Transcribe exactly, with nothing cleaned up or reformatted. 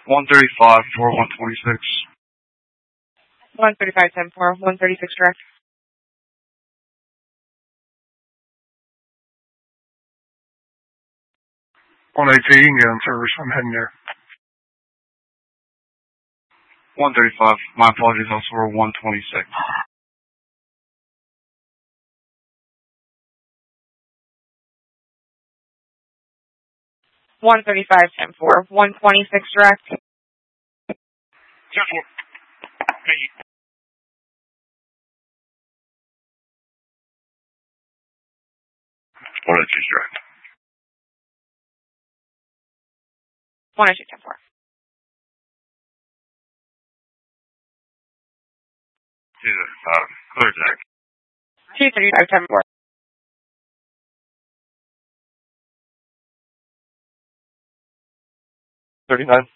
one thirty-five for one twenty-six. one thirty-five, ten four, one thirty-six direct. one eighteen, you can get on service. I'm heading there. one thirty-five. My apologies, also for one twenty-six. one thirty-five, ten four, one twenty-six direct. ten four. Thank you. one oh two direct. one oh two, ten four. Uh, clear deck. two thirty-five, ten four. thirty-nine.